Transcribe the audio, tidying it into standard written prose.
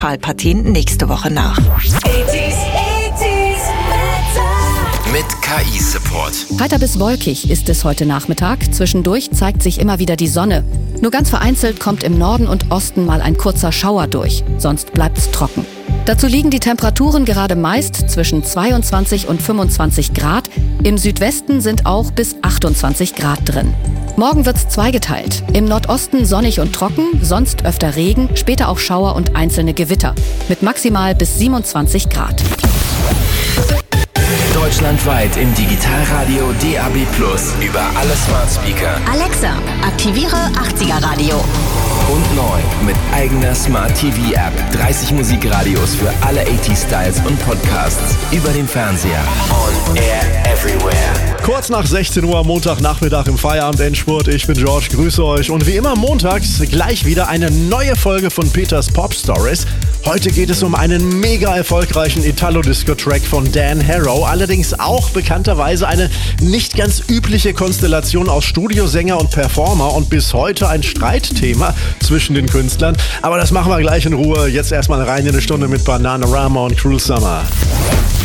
Partien nächste Woche nach. Mit KI-Support. Heiter bis wolkig ist es heute Nachmittag. Zwischendurch zeigt sich immer wieder die Sonne. Nur ganz vereinzelt kommt im Norden und Osten mal ein kurzer Schauer durch. Sonst bleibt's trocken. Dazu liegen die Temperaturen gerade meist zwischen 22 und 25 Grad. Im Südwesten sind auch bis 28 Grad drin. Morgen wird's zweigeteilt. Im Nordosten sonnig und trocken, sonst öfter Regen, später auch Schauer und einzelne Gewitter. Mit maximal bis 27 Grad. Deutschlandweit im Digitalradio DAB+, über alle Smart Speaker. Alexa, aktiviere 80er Radio. Und neu mit eigener Smart TV App. 30 Musikradios für alle 80-Styles und Podcasts über den Fernseher. On air everywhere. Kurz nach 16 Uhr am Montagnachmittag im Feierabend-Endspurt. Ich bin George, grüße euch. Und wie immer montags gleich wieder eine neue Folge von Peters Pop Stories. Heute geht es um einen mega erfolgreichen Italo-Disco-Track von Dan Harrow. Allerdings auch bekannterweise eine nicht ganz übliche Konstellation aus Studiosänger und Performer und bis heute ein Streitthema zwischen den Künstlern. Aber das machen wir gleich in Ruhe. Jetzt erstmal rein in eine Stunde mit Bananarama und Cruel Summer.